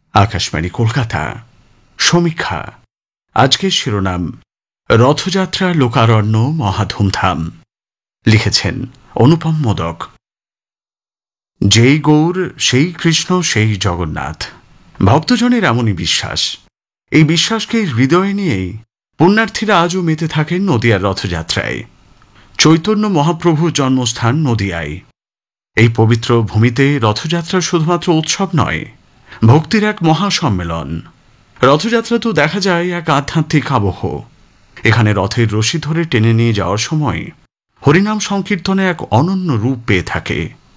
আকাশবাণী কলকাতা সমীক্ষা আজকের শিরোনাম রথযাত্রা লোকারণ্য মহাধুমধাম। লিখেছেন অনুপম মোদক। যেই গৌর সেই কৃষ্ণ সেই জগন্নাথ, ভক্তজনের এমনই বিশ্বাস। এই বিশ্বাসকে হৃদয়ে নিয়েই পুণ্যার্থীরা আজও মেতে থাকেন নদিয়ার রথযাত্রায়। চৈতন্য মহাপ্রভুর জন্মস্থান নদিয়ায়। এই পবিত্র ভূমিতে রথযাত্রা শুধুমাত্র উৎসব নয়, ভক্তির এক মহাসম্মেলন। রথযাত্রা তো দেখা যায় এক আধ্যাত্মিক আবহ। এখানে রথের রশি ধরে টেনে নিয়ে যাওয়ার সময় হরিনাম সংকীর্তনে এক অনন্য রূপ পেয়ে থাকে।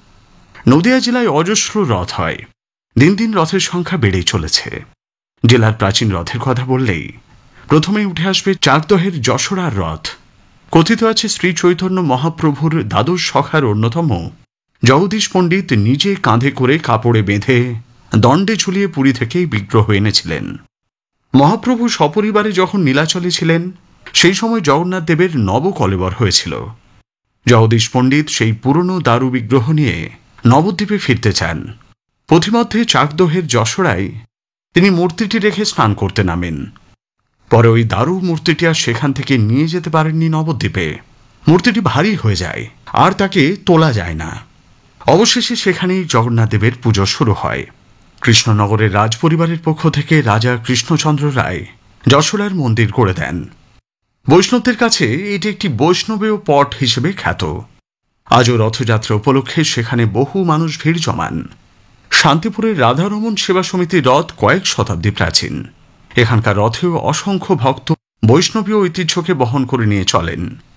নদিয়া জেলায় অজস্র রথ হয়। দিন দিন রথের সংখ্যা বেড়েই চলেছে। জেলার প্রাচীন রথের কথা বললেই প্রথমেই উঠে আসবে চাকদহের যশোরার রথ। কথিত আছে শ্রী চৈতন্য মহাপ্রভুর দ্বাদশ সখার অন্যতম জগদীশ পণ্ডিত নিজে কাঁধে করে কাপড়ে বেঁধে দণ্ডে ঝুলিয়ে পুরী থেকেই বিগ্রহ এনেছিলেন। মহাপ্রভু সপরিবারে যখন নীলাচলে ছিলেন সেই সময় জগন্নাথ দেবের নবকলেবর হয়েছিল। জগদীশ পণ্ডিত সেই পুরনো দারু বিগ্রহ নিয়ে নবদ্বীপে ফিরতে চান। পথিমধ্যে চাকদহের যশোরায় তিনি মূর্তিটি রেখে স্নান করতে নামেন। পরে ওই দারু মূর্তিটি আর সেখান থেকে নিয়ে যেতে পারেননি নবদ্বীপে। মূর্তিটি ভারী হয়ে যায় আর তাকে তোলা যায় না। অবশেষে সেখানেই জগন্নাথ দেবের পুজো শুরু হয়। কৃষ্ণনগরের রাজপরিবারের পক্ষ থেকে রাজা কৃষ্ণচন্দ্র রায় যশোরার মন্দির করে দেন। বৈষ্ণবদের কাছে এটি একটি বৈষ্ণবীয় পট হিসেবে খ্যাত। আজও রথযাত্রা উপলক্ষে সেখানে বহু মানুষ ভিড় জমান। শান্তিপুরের রাধারমণ সেবা সমিতির রথ কয়েক শতাব্দী প্রাচীন। এখানকার রথেও অসংখ্য ভক্ত বৈষ্ণবীয় ঐতিহ্যকে বহন করে নিয়ে চলেন।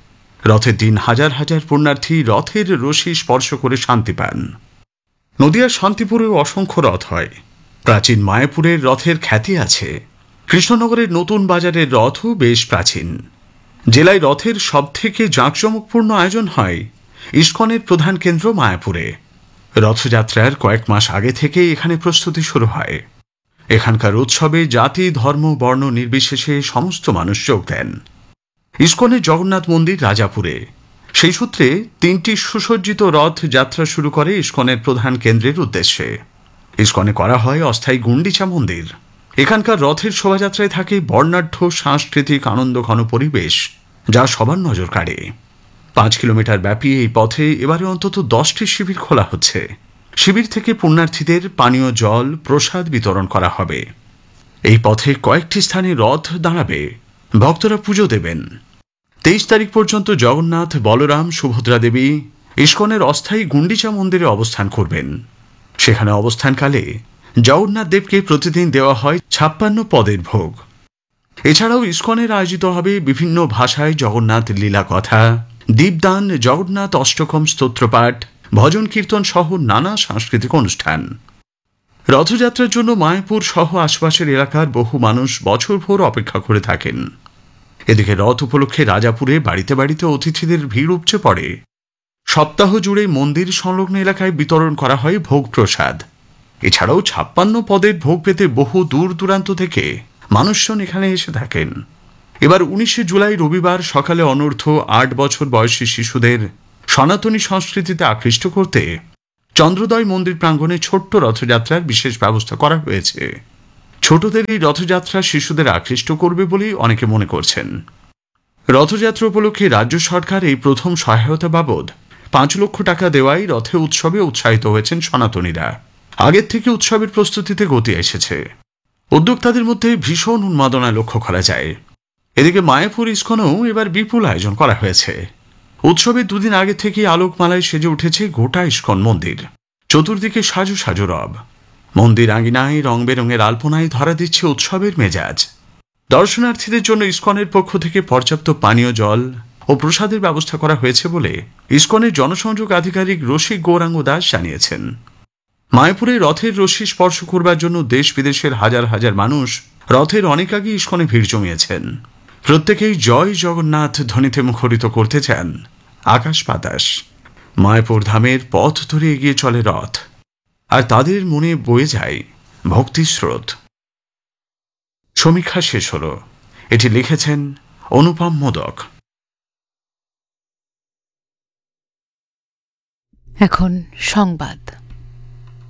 রথের দিন হাজার হাজার পুণ্যার্থী রথের রশি স্পর্শ করে শান্তি পান। নদিয়ার শান্তিপুরেও অসংখ্য রথ হয়। প্রাচীন মায়াপুরের রথের খ্যাতি আছে। কৃষ্ণনগরের নতুন বাজারের রথও বেশ প্রাচীন। জেলায় রথের সবথেকে জাঁকজমকপূর্ণ আয়োজন হয় ইস্কনের প্রধান কেন্দ্র মায়াপুরে। রথযাত্রার কয়েক মাস আগে থেকে এখানে প্রস্তুতি শুরু হয়। এখানকার উৎসবে জাতি ধর্ম বর্ণ নির্বিশেষে সমস্ত মানুষ যোগ দেন। ইস্কনের জগন্নাথ মন্দির রাজাপুরে। সেই সূত্রে 3টি সুসজ্জিত রথ যাত্রা শুরু করে ইস্কনের প্রধান কেন্দ্রের উদ্দেশ্যে। ইস্কনে করা হয় অস্থায়ী গুন্ডিচা মন্দির। এখানকার রথের শোভাযাত্রায় থাকে বর্ণাঢ্য সাংস্কৃতিক আনন্দঘন পরিবেশ, যা সবার নজর কাড়ে। 5 কিলোমিটার ব্যাপী এই পথে এবারে অন্তত 10টি শিবির খোলা হচ্ছে। শিবির থেকে পুণ্যার্থীদের পানীয় জল প্রসাদ বিতরণ করা হবে। এই পথে কয়েকটি স্থানে রথ দাঁড়াবে, ভক্তরা পুজো দেবেন। 23 তারিখ পর্যন্ত জগন্নাথ বলরাম সুভদ্রা দেবী ইস্কনের অস্থায়ী গুন্ডিচা মন্দিরে অবস্থান করবেন। সেখানে অবস্থানকালে জগন্নাথ দেবকে প্রতিদিন দেওয়া হয় 56 পদের ভোগ। এছাড়াও ইস্কনের আয়োজিত হবে বিভিন্ন ভাষায় জগন্নাথ লীলা কথা, দীপদান, জগন্নাথ অষ্টকম স্তোত্রপাঠ, ভজন কীর্তন সহ নানা সাংস্কৃতিক অনুষ্ঠান। রথযাত্রার জন্য মায়াপুর সহ আশপাশের এলাকার বহু মানুষ বছরভর অপেক্ষা করে থাকেন। এদিকে রথ উপলক্ষে রাজাপুরে বাড়িতে বাড়িতে অতিথিদের ভিড় উপচে পড়ে। সপ্তাহ জুড়ে মন্দির সংলগ্ন এলাকায় বিতরণ করা হয় ভোগ প্রসাদ। এছাড়াও 56 পদের ভোগ পেতে বহু দূর দূরান্ত থেকে মানুষজন এখানে এসে থাকেন। এবার 19 জুলাই রবিবার সকালে অনূর্ধ্ব 8 বছর বয়সী শিশুদের সনাতনী সংস্কৃতিতে আকৃষ্ট করতে চন্দ্রোদয় মন্দির প্রাঙ্গণে ছোট্ট রথযাত্রার বিশেষ ব্যবস্থা করা হয়েছে। ছোটদের এই রথযাত্রা শিশুদের আকৃষ্ট করবে বলেই অনেকে মনে করছেন। রথযাত্রা উপলক্ষে রাজ্য সরকার এই প্রথম সহায়তা বাবদ 5 লক্ষ টাকা দেওয়ায় রথে উৎসবে উৎসাহিত হয়েছেন সনাতনীরা। আগের থেকে উৎসবের প্রস্তুতিতে গতি এসেছে। উদ্যোক্তাদের মধ্যে ভীষণ উন্মাদনা লক্ষ্য করা যায়। এদিকে মায়াপুর ইস্কনেও এবার বিপুল আয়োজন করা হয়েছে। উৎসবের 2 দিন আগে থেকে আলোকমালায় সেজে উঠেছে গোটা ইস্কন মন্দির। চতুর্দিকে সাজু সাজু রব। মন্দির আঙিনায় রং বেরঙের আলপনায় ধরা দিচ্ছে উৎসবের মেজাজ। দর্শনার্থীদের জন্য ইস্কনের পক্ষ থেকে পর্যাপ্ত পানীয় জল ও প্রসাদের ব্যবস্থা করা হয়েছে বলে ইস্কনের জনসংযোগ আধিকারিক রসিক গৌরাঙ্গ দাস জানিয়েছেন। মায়াপুরে রথের রশি স্পর্শ করবার জন্য দেশ বিদেশের হাজার হাজার মানুষ রথের অনেক আগে ইস্কনে ভিড় জমিয়েছেন। প্রত্যেকেই জয় জগন্নাথ ধ্বনিতে মুখরিত করতে চান আকাশ বাতাস। মায়াপুর ধামের পথ ধরে এগিয়ে চলে রথ, আর তাদের মনে বয়ে যায় ভক্তিস্রোত। সমীক্ষা শেষ হল। এটি লিখেছেন অনুপম মোদক। এখন সংবাদ।